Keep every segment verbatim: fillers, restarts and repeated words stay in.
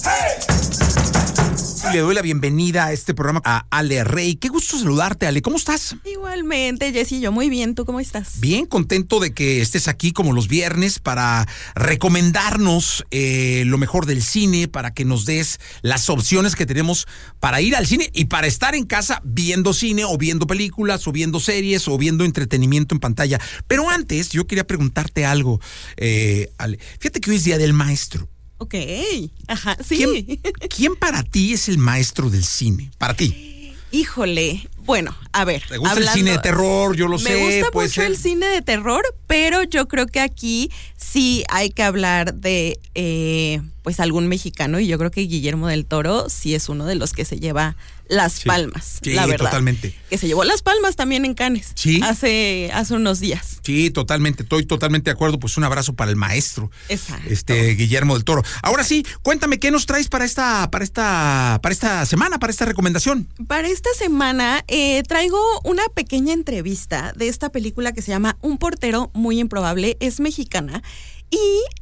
Le doy la bienvenida a este programa a Ale Rey. Qué gusto saludarte, Ale. ¿Cómo estás? Igualmente, Jessy, yo muy bien. ¿Tú cómo estás? Bien, contento de que estés aquí como los viernes para recomendarnos eh, lo mejor del cine, para que nos des las opciones que tenemos para ir al cine y para estar en casa viendo cine o viendo películas o viendo series o viendo entretenimiento en pantalla. Pero antes, yo quería preguntarte algo, eh, Ale. Fíjate que hoy es Día del Maestro. Ok, ajá, sí. ¿Quién, ¿Quién para ti es el maestro del cine? Para ti. Híjole, bueno, a ver. ¿Te gusta hablando, el cine de terror? Yo lo me sé. Me gusta puede mucho ser. el cine de terror, pero yo creo que aquí sí hay que hablar de eh, pues algún mexicano, y yo creo que Guillermo del Toro sí es uno de los que se lleva las Sí. palmas, Sí, la verdad. totalmente. Que se llevó las palmas también en Cannes. Sí. Hace, hace unos días. Sí, totalmente, estoy totalmente de acuerdo. Pues un abrazo para el maestro, Exacto. este Guillermo del Toro. Ahora sí, cuéntame qué nos traes para esta, para esta, para esta semana, para esta recomendación. Para esta semana eh, traigo una pequeña entrevista de esta película que se llama Un portero muy improbable. Es mexicana y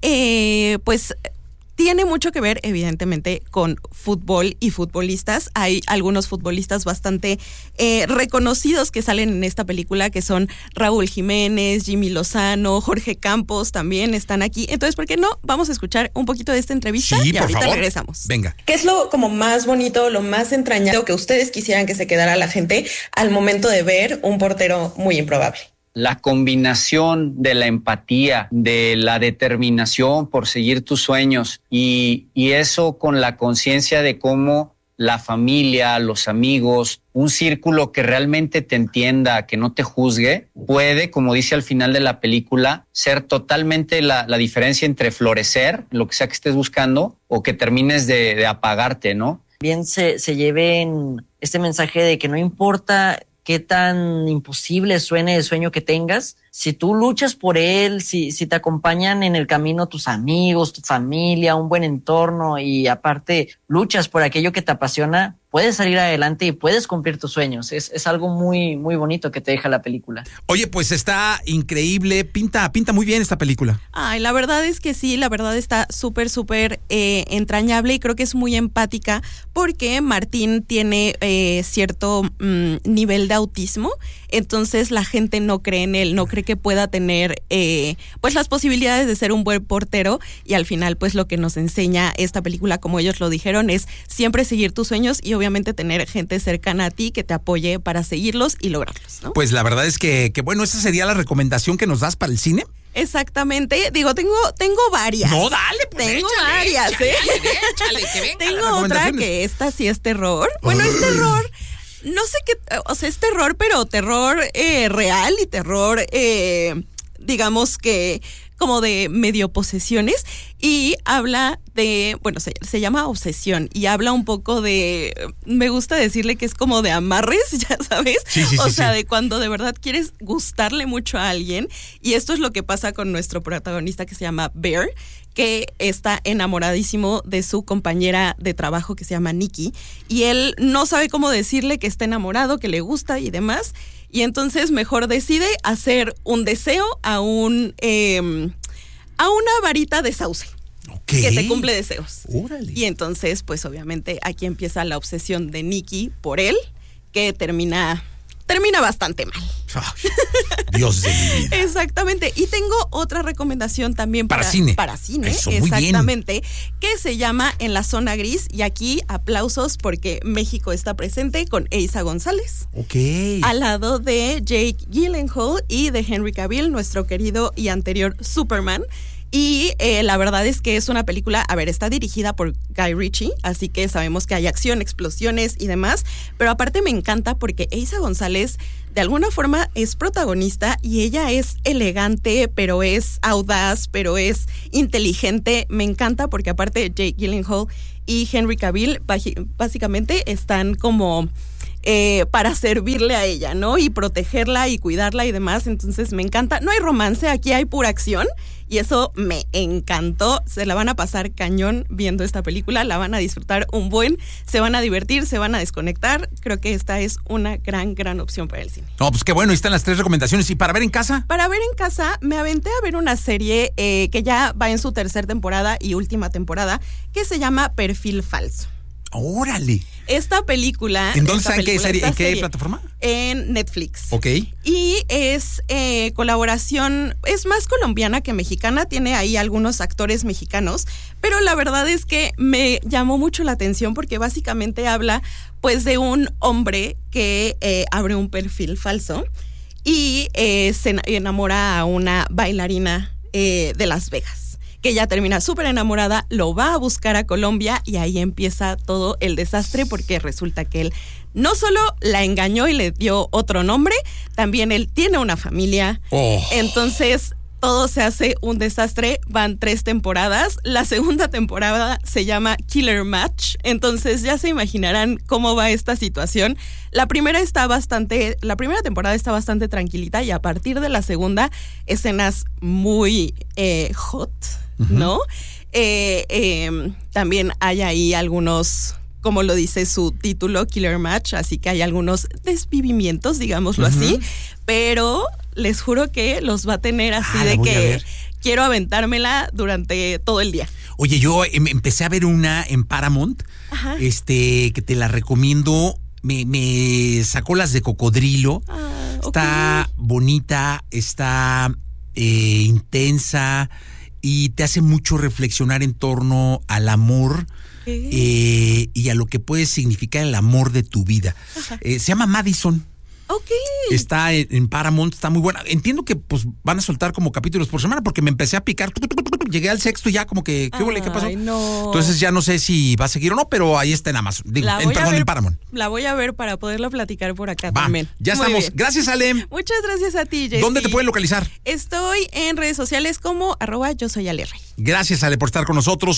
eh, pues tiene mucho que ver, evidentemente, con fútbol y futbolistas. Hay algunos futbolistas bastante eh, reconocidos que salen en esta película, que son Raúl Jiménez, Jimmy Lozano, Jorge Campos también están aquí. Entonces, ¿por qué no? Vamos a escuchar un poquito de esta entrevista Sí, y por ahorita favor. regresamos. Venga. ¿Qué es lo como más bonito, lo más entrañable que ustedes quisieran que se quedara la gente al momento de ver Un portero muy improbable? La combinación de la empatía, de la determinación por seguir tus sueños y, y eso con la conciencia de cómo la familia, los amigos, un círculo que realmente te entienda, que no te juzgue, puede, como dice al final de la película, ser totalmente la, la diferencia entre florecer, lo que sea que estés buscando, o que termines de, de apagarte, ¿no? Bien se, se lleven este mensaje de que no importa qué tan imposible suene el sueño que tengas, si tú luchas por él, si, si te acompañan en el camino tus amigos, tu familia, un buen entorno y aparte luchas por aquello que te apasiona, puedes salir adelante y puedes cumplir tus sueños. Es, es algo muy, muy bonito que te deja la película. Oye, pues está increíble, pinta, pinta muy bien esta película. Ay, la verdad es que sí, la verdad está súper, súper eh, entrañable y creo que es muy empática porque Martín tiene eh, cierto mm, nivel de autismo, entonces la gente no cree en él, no cree que pueda tener eh, pues las posibilidades de ser un buen portero y al final pues lo que nos enseña esta película, como ellos lo dijeron, es siempre seguir tus sueños y obviamente tener gente cercana a ti que te apoye para seguirlos y lograrlos, ¿no? Pues la verdad es que, que bueno, esa sería la recomendación que nos das para el cine. Exactamente, digo, tengo tengo varias. No, dale, pues Tengo échale, varias, échale, ¿eh? échale, que venga Tengo las otra recomendaciones. que esta sí es terror. Bueno, es terror, no sé qué, o sea, es terror, pero terror eh, real y terror, eh, digamos que como de medio posesiones, y habla de, bueno, se, se llama Obsesión, y habla un poco de, me gusta decirle que es como de amarres, ya sabes, Sí, sí, o sí, sea, sí. de cuando de verdad quieres gustarle mucho a alguien, y esto es lo que pasa con nuestro protagonista que se llama Bear, que está enamoradísimo de su compañera de trabajo que se llama Nikki, y él no sabe cómo decirle que está enamorado, que le gusta y demás, y entonces mejor decide hacer un deseo a un eh, a una varita de sauce. Okay. Que te cumple deseos. Órale. Y entonces, pues obviamente aquí empieza la obsesión de Nikki por él, que termina termina bastante mal. Ay, Dios de mi vida. Exactamente. Y tengo otra recomendación también para, Para cine. Para cine, Eso, muy bien. exactamente, que se llama En la zona gris. Y aquí aplausos porque México está presente con Eiza González. Ok. Al lado de Jake Gyllenhaal y de Henry Cavill, nuestro querido y anterior Superman. Y eh, la verdad es que es una película, a ver, está dirigida por Guy Ritchie, así que sabemos que hay acción, explosiones y demás, pero aparte me encanta porque Eiza González de alguna forma es protagonista y ella es elegante, pero es audaz, pero es inteligente. Me encanta porque aparte Jake Gyllenhaal y Henry Cavill básicamente están como eh, para servirle a ella, ¿no? Y protegerla y cuidarla y demás. Entonces me encanta. No hay romance, aquí hay pura acción. Y eso me encantó. Se la van a pasar cañón viendo esta película. La van a disfrutar un buen. Se van a divertir, se van a desconectar. Creo que esta es una gran, gran opción para el cine. No, pues qué bueno. Ahí están las tres recomendaciones. ¿Y para ver en casa? Para ver en casa, me aventé a ver una serie eh, que ya va en su tercera temporada y última temporada, que se llama Perfil Falso. ¡Órale! Esta película... ¿En dónde esta está? ¿En qué serie? ¿En qué serie, plataforma? En Netflix. Ok. Y es eh, colaboración, es más colombiana que mexicana, tiene ahí algunos actores mexicanos, pero la verdad es que me llamó mucho la atención porque básicamente habla pues de un hombre que eh, abre un perfil falso y eh, se enamora a una bailarina eh, de Las Vegas, que ella termina súper enamorada, lo va a buscar a Colombia y ahí empieza todo el desastre porque resulta que él no solo la engañó y le dio otro nombre, también él tiene una familia. Oh. Entonces todo se hace un desastre. Van tres temporadas. La segunda temporada se llama Killer Match. Entonces ya se imaginarán cómo va esta situación. La primera está bastante, la primera temporada está bastante tranquilita y a partir de la segunda, escenas muy eh, hot, ¿no? Uh-huh. Eh, eh, también hay ahí algunos, como lo dice su título, Killer Match, así que hay algunos desvivimientos, digámoslo uh-huh. así, pero les juro que los va a tener así ah, de que quiero aventármela durante todo el día. Oye, yo em- empecé a ver una en Paramount, Ajá. este, que te la recomiendo. Me, me sacó las de cocodrilo. Ah, está okay. bonita, está eh, intensa y te hace mucho reflexionar en torno al amor. Eh, y a lo que puede significar el amor de tu vida. Eh, se llama Madison. Ok. Está en, en Paramount, está muy buena. Entiendo que pues van a soltar como capítulos por semana porque me empecé a picar. Llegué al sexto y ya como que, ¿qué, Ay, ¿qué pasó? No. Entonces ya no sé si va a seguir o no, pero ahí está en Amazon. Digo, en, perdón, ver, en Paramount. La voy a ver para poderlo platicar por acá Va, también. Ya muy estamos. Bien. Gracias, Ale. Muchas gracias a ti, Jessy. ¿Dónde te pueden localizar? Estoy en redes sociales como arroba yo soy Ale Rey. Gracias, Ale, por estar con nosotros.